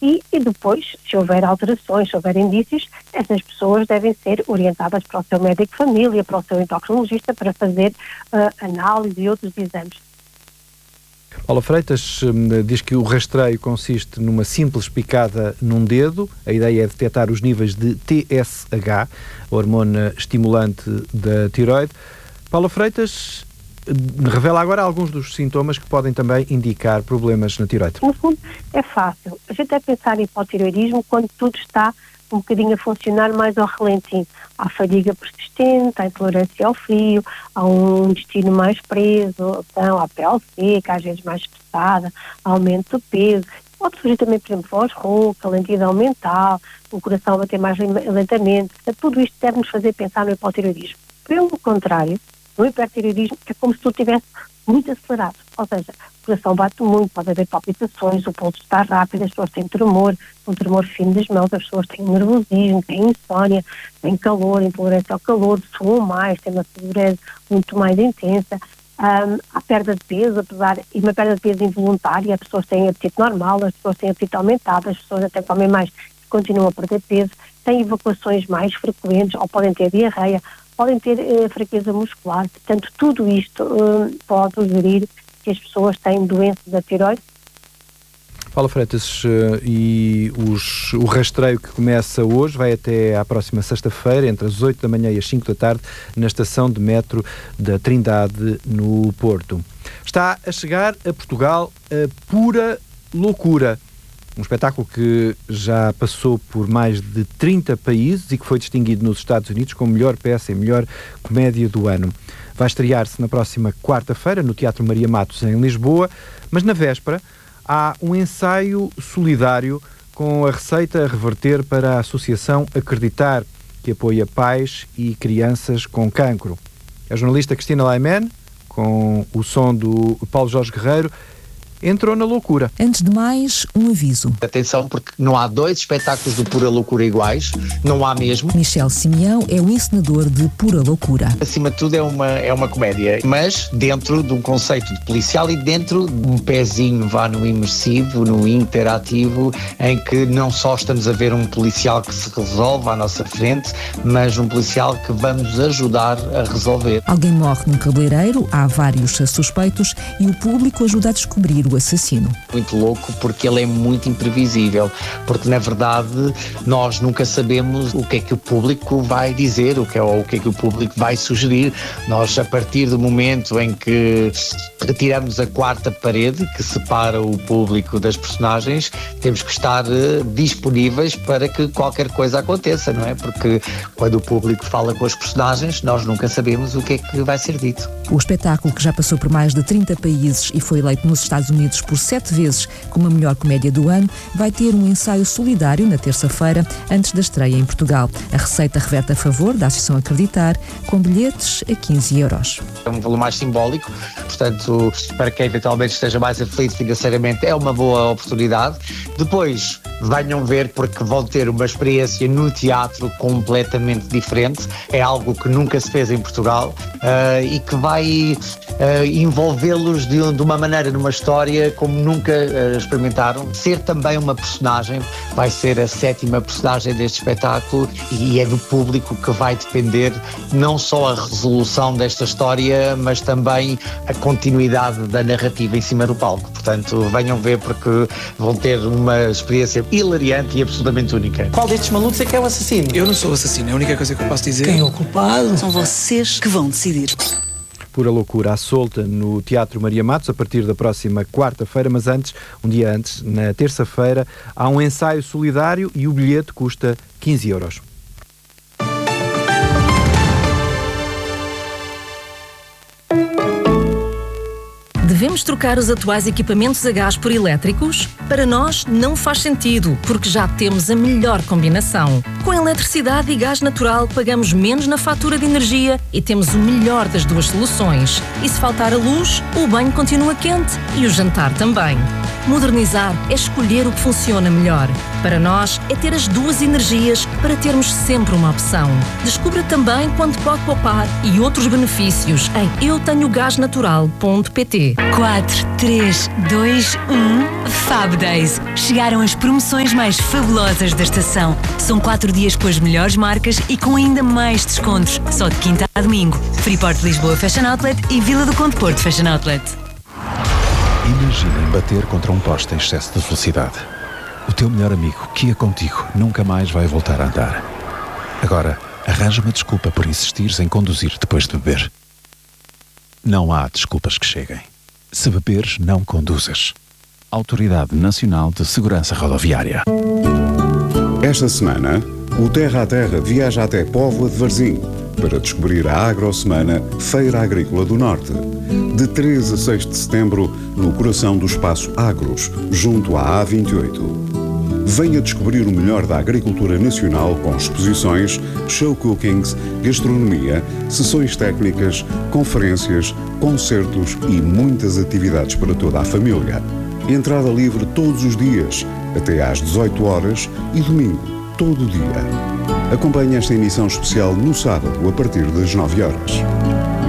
E depois, se houver alterações, se houver indícios, essas pessoas devem ser orientadas para o seu médico de família, para o seu endocrinologista, para fazer análise e outros exames. Paula Freitas diz que o rastreio consiste numa simples picada num dedo. A ideia é detectar os níveis de TSH, a hormona estimulante da tiroide. Paula Freitas revela agora alguns dos sintomas que podem também indicar problemas na tiroide. No fundo, é fácil. A gente é pensar em hipotiroidismo quando tudo está um bocadinho a funcionar mais ao relentinho. Há fadiga persistente, há intolerância ao frio, há um intestino mais preso, então, há pele seca, às vezes mais espessada, aumento do peso. Pode surgir também, por exemplo, voz rouca, lentidão mental, o coração a bater mais lentamente. Tudo isto deve nos fazer pensar no hipotiroidismo. Pelo contrário, no hipertiroidismo é como se tudo estivesse muito acelerado, ou seja, o coração bate muito, pode haver palpitações, o pulso está rápido, as pessoas têm tremor, um tremor fino das mãos, as pessoas têm nervosismo, têm insónia, têm calor, intolerância ao calor, suam mais, têm uma sudorese muito mais intensa, há perda de peso, e uma perda de peso involuntária, as pessoas têm apetite normal, as pessoas têm apetite aumentado, as pessoas até comem mais e continuam a perder peso, têm evacuações mais frequentes ou podem ter diarreia, podem ter fraqueza muscular. Portanto, tudo isto pode sugerir que as pessoas têm doença da tiroide. Paula Freitas, o rastreio que começa hoje vai até à próxima sexta-feira, entre as 8 da manhã e as 5 da tarde, na estação de metro da Trindade, no Porto. Está a chegar a Portugal a Pura Loucura, um espetáculo que já passou por mais de 30 países e que foi distinguido nos Estados Unidos como melhor peça e melhor comédia do ano. Vai estrear-se na próxima quarta-feira no Teatro Maria Matos, em Lisboa, mas na véspera há um ensaio solidário com a receita a reverter para a Associação Acreditar, que apoia pais e crianças com cancro. A jornalista Cristina Laiman, com o som do Paulo Jorge Guerreiro, entrou na loucura. Antes de mais, um aviso. Atenção, porque não há dois espetáculos de Pura Loucura iguais, não há mesmo. Michel Simeão é o encenador de Pura Loucura. Acima de tudo é uma comédia, mas dentro de um conceito de policial e dentro de um pezinho vá no imersivo, no interativo, em que não só estamos a ver um policial que se resolve à nossa frente, mas um policial que vamos ajudar a resolver. Alguém morre num cabeleireiro, há vários suspeitos e o público ajuda a descobrir o assassino. Muito louco porque ele é muito imprevisível, porque na verdade nós nunca sabemos o que é que o público vai dizer, o que é que o público vai sugerir. Nós, a partir do momento em que retiramos a quarta parede que separa o público das personagens, temos que estar disponíveis para que qualquer coisa aconteça, não é? Porque quando o público fala com os personagens, nós nunca sabemos o que é que vai ser dito. O espetáculo, que já passou por mais de 30 países e foi eleito nos Estados Unidos por 7 vezes como a melhor comédia do ano, vai ter um ensaio solidário na terça-feira, antes da estreia em Portugal. A receita reverte a favor da Associação Acreditar, com bilhetes a 15 euros. É um valor mais simbólico, portanto, para quem eventualmente esteja mais aflito financeiramente, é uma boa oportunidade. Depois, venham ver, porque vão ter uma experiência no teatro completamente diferente. É algo que nunca se fez em Portugal e que vai envolvê-los de uma maneira numa história como nunca experimentaram. Ser também uma personagem, vai ser a 7ª personagem deste espetáculo e é do público que vai depender não só a resolução desta história, mas também a continuidade da narrativa em cima do palco. Portanto, venham ver, porque vão ter uma experiência hilariante e absolutamente única. Qual destes malucos é que é o assassino? Eu não sou o assassino, é a única coisa que eu posso dizer. Quem é o culpado? São vocês que vão decidir. Pura Loucura à solta no Teatro Maria Matos a partir da próxima quarta-feira, mas antes, um dia antes, na terça-feira, há um ensaio solidário e o bilhete custa 15 euros. Devemos trocar os atuais equipamentos a gás por elétricos? Para nós, não faz sentido, porque já temos a melhor combinação. Com eletricidade e gás natural, pagamos menos na fatura de energia e temos o melhor das duas soluções. E se faltar a luz, o banho continua quente e o jantar também. Modernizar é escolher o que funciona melhor. Para nós, é ter as duas energias para termos sempre uma opção. Descubra também quanto pode poupar e outros benefícios em eutenhogasnatural.pt. 4, 3, 2, 1, Fab Days. Chegaram as promoções mais fabulosas da estação. São 4 dias com as melhores marcas e com ainda mais descontos. Só de quinta a domingo. Freeport Lisboa Fashion Outlet e Vila do Conde Porto Fashion Outlet. Imaginem bater contra um poste em excesso de velocidade. O teu melhor amigo, que ia contigo, nunca mais vai voltar a andar. Agora, arranja uma desculpa por insistires em conduzir depois de beber. Não há desculpas que cheguem. Se beberes, não conduzas. Autoridade Nacional de Segurança Rodoviária. Esta semana, o Terra a Terra viaja até Póvoa de Varzim para descobrir a Agrosemana Feira Agrícola do Norte. De 3 a 6 de setembro, no coração do Espaço Agros, junto à A28. Venha descobrir o melhor da agricultura nacional com exposições, show cookings, gastronomia, sessões técnicas, conferências, concertos e muitas atividades para toda a família. Entrada livre todos os dias, até às 18 horas e domingo, todo o dia. Acompanhe esta emissão especial no sábado, a partir das 9 horas.